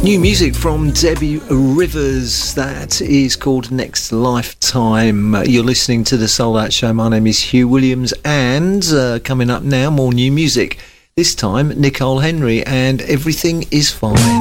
New music from Debbie Rivers, that is called Next Lifetime. You're listening to the Soul Out Show. My name is Hugh Williams, and coming up now, more new music. This time, Nicole Henry and Everything Is Fine.